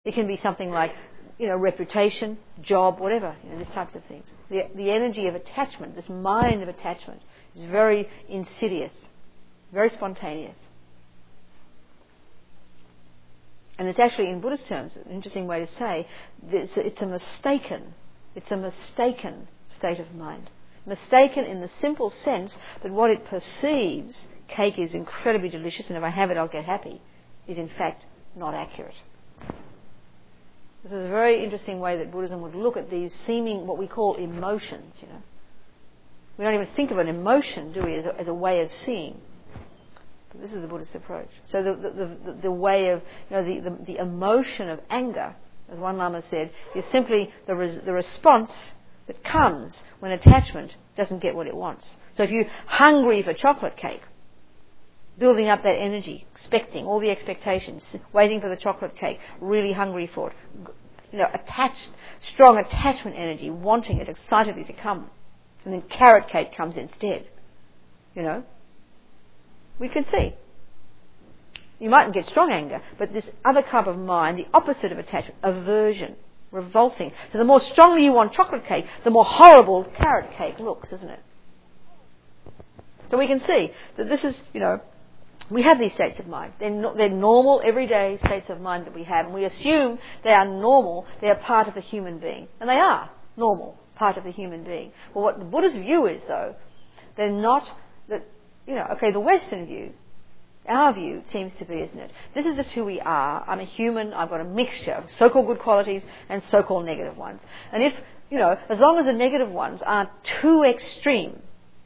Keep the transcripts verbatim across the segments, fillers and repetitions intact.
It can be something like, you know, reputation, job, whatever, you know, these types of things. The, the energy of attachment, this mind of attachment, is very insidious, very spontaneous. And it's actually, in Buddhist terms, an interesting way to say, it's a, it's a mistaken, it's a mistaken state of mind. Mistaken in the simple sense that what it perceives, cake is incredibly delicious and if I have it I'll get happy, is in fact not accurate. This is a very interesting way that Buddhism would look at these seeming, what we call emotions, you know. We don't even think of an emotion, do we, as a, as a way of seeing. But this is the Buddhist approach. So the the, the, the way of, you know, the, the, the emotion of anger, as one Lama said, is simply the, res, the response that comes when attachment doesn't get what it wants. So if you're hungry for chocolate cake, building up that energy, expecting all the expectations, waiting for the chocolate cake, really hungry for it, you know, attached, strong attachment energy, wanting it excitedly to come, and then carrot cake comes instead, you know, we can see. You mightn't get strong anger, but this other type of mind, the opposite of attachment, aversion, revolting. So the more strongly you want chocolate cake, the more horrible carrot cake looks, isn't it? So we can see that this is, you know, we have these states of mind. They're, no, they're normal, everyday states of mind that we have, and we assume they are normal, they are part of the human being. And they are normal, part of the human being. Well, what the Buddha's view is, though, they're not, that, you know, okay, the Western view, our view seems to be, isn't it? This is just who we are. I'm a human. I've got a mixture of so-called good qualities and so-called negative ones. And if, you know, as long as the negative ones aren't too extreme,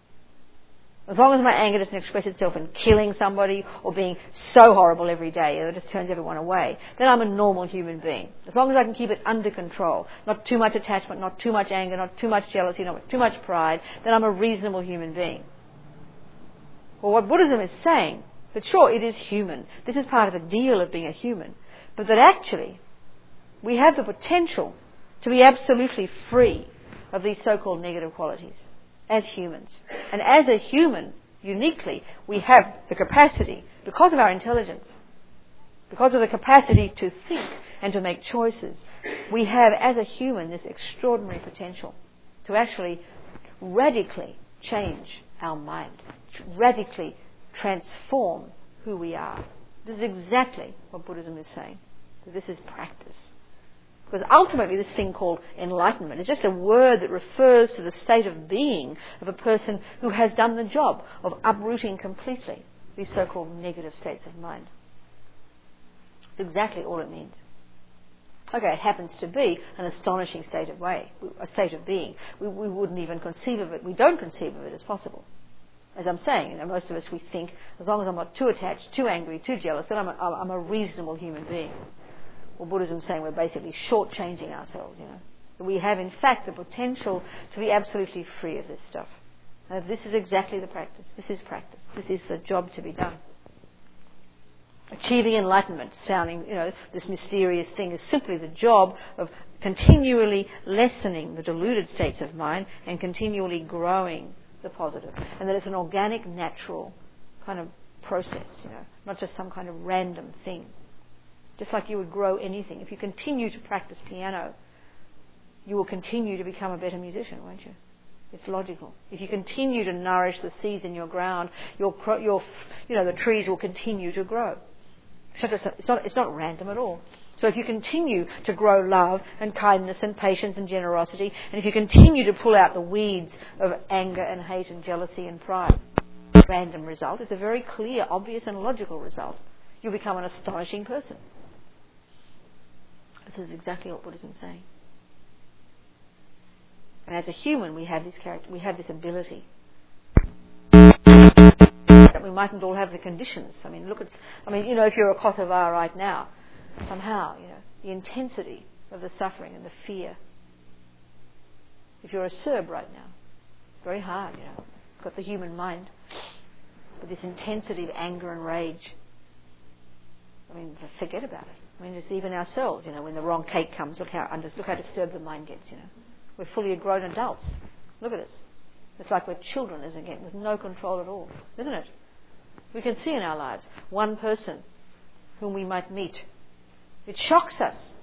as long as my anger doesn't express itself in killing somebody or being so horrible every day that it just turns everyone away, then I'm a normal human being. As long as I can keep it under control, not too much attachment, not too much anger, not too much jealousy, not too much pride, then I'm a reasonable human being. Well, what Buddhism is saying, that sure, it is human. This is part of the deal of being a human. But that actually, we have the potential to be absolutely free of these so-called negative qualities as humans. And as a human, uniquely, we have the capacity, because of our intelligence, because of the capacity to think and to make choices, we have, as a human, this extraordinary potential to actually radically change our mind, radically transform who we are. This is exactly what Buddhism is saying. That this is practice. Because ultimately this thing called enlightenment is just a word that refers to the state of being of a person who has done the job of uprooting completely these so-called negative states of mind. It's exactly all it means. Okay, it happens to be an astonishing state of way, a state of being. We, we wouldn't even conceive of it. We don't conceive of it as possible. As I'm saying, you know, most of us, we think, as long as I'm not too attached, too angry, too jealous, then I'm a, I'm a reasonable human being. Well, Buddhism's saying we're basically shortchanging ourselves, you know. That we have, in fact, the potential to be absolutely free of this stuff. And this is exactly the practice. This is practice. This is the job to be done. Achieving enlightenment, sounding, you know, this mysterious thing, is simply the job of continually lessening the deluded states of mind and continually growing the positive. And that it's an organic, natural kind of process, you know, not just some kind of random thing. Just like you would grow anything. If you continue to practice piano, you will continue to become a better musician, won't you? It's logical. If you continue to nourish the seeds in your ground, your, your, you know, the trees will continue to grow. It's not, just, it's, not, it's not random at all. So if you continue to grow love and kindness and patience and generosity, and if you continue to pull out the weeds of anger and hate and jealousy and pride, random result, it's a very clear, obvious and logical result. You'll become an astonishing person. This is exactly what Buddhism is saying. And as a human, we have this character, we have this ability. We mightn't all have the conditions. I mean, look at, I mean, you know, if you're a Kosovar right now, somehow, you know, the intensity of the suffering and the fear. If you're a Serb right now, very hard, you know, got the human mind, with this intensity of anger and rage. I mean, forget about it. I mean, it's even ourselves, you know, when the wrong cake comes, look how under, look how disturbed the mind gets, you know. We're fully grown adults. Look at us. It's like we're children, isn't it, with no control at all, isn't it? We can see in our lives one person whom we might meet. It shocks us